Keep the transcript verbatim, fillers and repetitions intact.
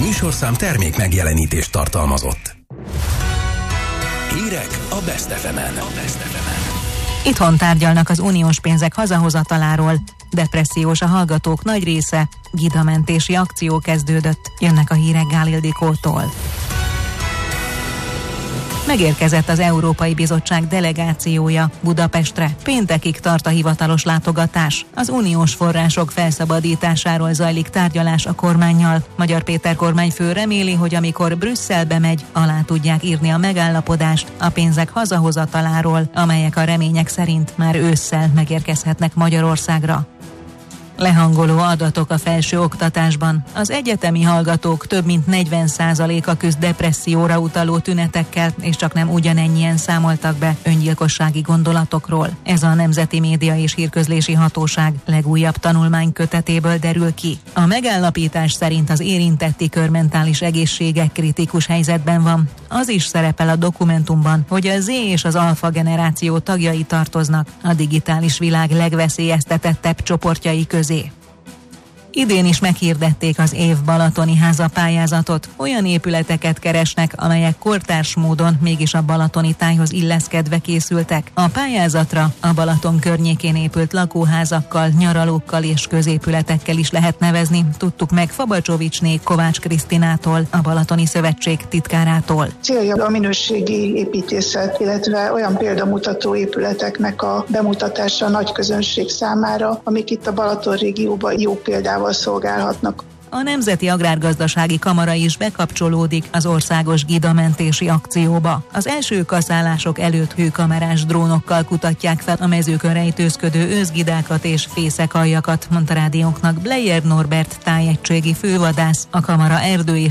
műsorszám termék megjelenítést tartalmazott. Hírek a Best ef emen. A Best ef emen. Itthon tárgyalnak az uniós pénzek hazahozataláról. Depressziós a hallgatók nagy része, gidamentési akció kezdődött. Jönnek a hírek Gál Ildikótól. Megérkezett az Európai Bizottság delegációja Budapestre. Péntekig tart a hivatalos látogatás. Az uniós források felszabadításáról zajlik tárgyalás a kormánnyal. Magyar Péter kormányfő reméli, hogy amikor Brüsszelbe megy, alá tudják írni a megállapodást a pénzek hazahozataláról, amelyek a remények szerint már ősszel megérkezhetnek Magyarországra. Lehangoló adatok a felső oktatásban. Az egyetemi hallgatók több mint negyven százaléka küzd depresszióra utaló tünetekkel, és csak nem ugyanennyien számoltak be öngyilkossági gondolatokról. Ez a Nemzeti Média és Hírközlési Hatóság legújabb tanulmánykötetéből derül ki. A megállapítás szerint az érintetti kör mentális egészsége kritikus helyzetben van. Az is szerepel a dokumentumban, hogy a Z és az alfa generáció tagjai tartoznak a digitális világ legveszélyeztetettebb csoportjai közé. Idén is meghirdették az év balatoni háza pályázatot. Olyan épületeket keresnek, amelyek kortárs módon mégis a balatoni tájhoz illeszkedve készültek. A pályázatra a Balaton környékén épült lakóházakkal, nyaralókkal és középületekkel is lehet nevezni. Tudtuk meg Fabacsovicsné Kovács Krisztinától, a Balatoni Szövetség titkárától. Célja a minőségi építészet, illetve olyan példamutató épületeknek a bemutatása a nagy közönség számára, amik itt a Balaton régióban jó példával szolgálhatnak. A Nemzeti Agrárgazdasági Kamara is bekapcsolódik az országos gidamentési akcióba. Az első kaszálások előtt hőkamerás drónokkal kutatják fel a mezőkön rejtőzködő őszgidákat és fészekaljakat, mondta rádiónknak Bleyer Norbert tájegységi fővadász, a kamara erdő és